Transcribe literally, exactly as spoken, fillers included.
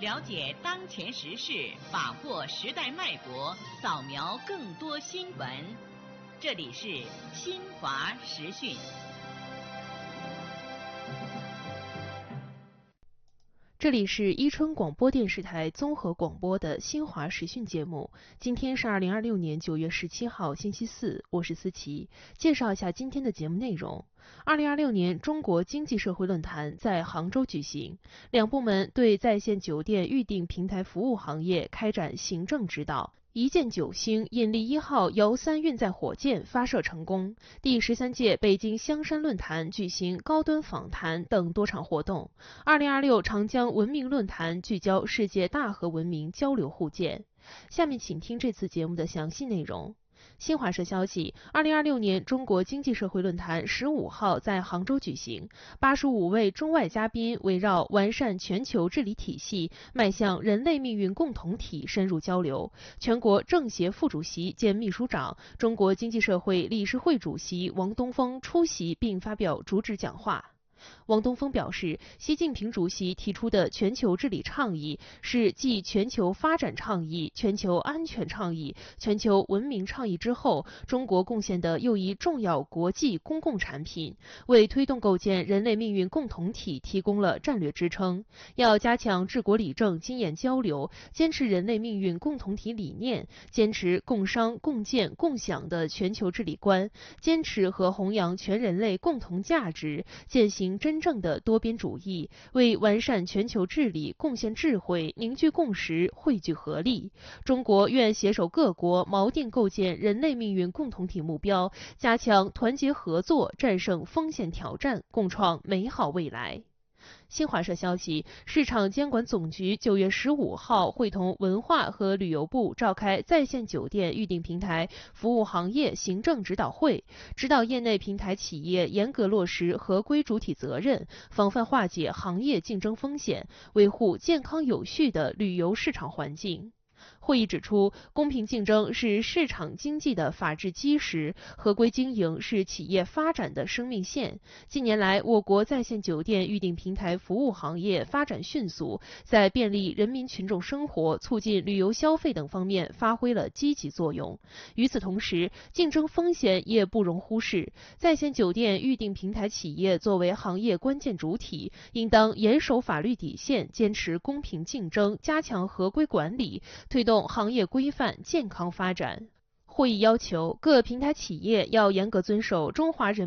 了解当前时事，把握时代脉搏，扫描更多新闻。这里是新华时讯。 这里是伊春广播电视台综合广播的新华时讯节目。今天是二零二六年九月十七号，星期四，我是思琪。介绍一下今天的节目内容。二零二六年中国经济社会论坛在杭州举行，两部门对在线酒店预订平台服务行业开展行政指导。一箭九星引力一号遥三运载火箭发射成功，第十三届北京香山论坛举行高端访谈等多场活动。二零二六长江文明论坛聚焦世界大河文明交流互鉴。下面请听这次节目的详细内容。新华社消息，二零二六年中国经济社会论坛十五号在杭州举行，八十五位中外嘉宾围绕完善全球治理体系，迈向人类命运共同体深入交流。全国政协副主席兼秘书长、中国经济社会理事会主席王东峰出席并发表主旨讲话。王东峰表示，习近平主席提出的全球治理倡议是继全球发展倡议、全球安全倡议、全球文明倡议之后，中国贡献的又一重要国际公共产品，为推动构建人类命运共同体提供了战略支撑。要加强治国理政经验交流，坚持人类命运共同体理念，坚持共商共建共享的全球治理观，坚持和弘扬全人类共同价值，践行真正的多边主义，为完善全球治理贡献智慧，凝聚共识，汇聚合力。中国愿携手各国，锚定构建人类命运共同体目标，加强团结合作，战胜风险挑战，共创美好未来。新华社消息，市场监管总局九月十五号会同文化和旅游部召开在线酒店预订平台服务行业行政指导会，指导业内平台企业严格落实合规主体责任，防范化解行业竞争风险，维护健康有序的旅游市场环境。会议指出，公平竞争是市场经济的法治基石，合规经营是企业发展的生命线。近年来，我国在线酒店预订平台服务行业发展迅速，在便利人民群众生活、促进旅游消费等方面发挥了积极作用。与此同时，竞争风险也不容忽视。在线酒店预订平台企业作为行业关键主体，应当严守法律底线，坚持公平竞争，加强合规管理，推动行业规范健康发展。会议要求各平台企业要严格遵守中华人